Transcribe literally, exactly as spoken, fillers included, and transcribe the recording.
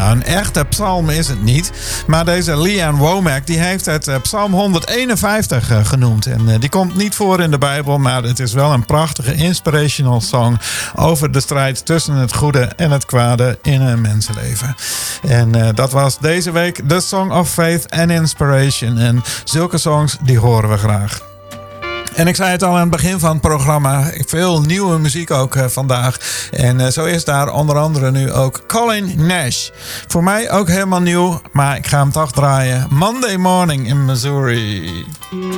Nou, een echte psalm is het niet. Maar deze Lee-Ann Womack die heeft het uh, psalm honderdeenenvijftig uh, genoemd. En uh, die komt niet voor in de Bijbel, maar het is wel een prachtige inspirational song over de strijd tussen het goede en het kwade in een mensenleven. En uh, dat was deze week de Song of Faith and Inspiration. En zulke songs die horen we graag. En ik zei het al aan het begin van het programma. Veel nieuwe muziek ook uh, vandaag. En uh, zo is daar onder andere nu ook Colin Nash. Voor mij ook helemaal nieuw. Maar ik ga hem toch draaien. Monday Morning in Missouri.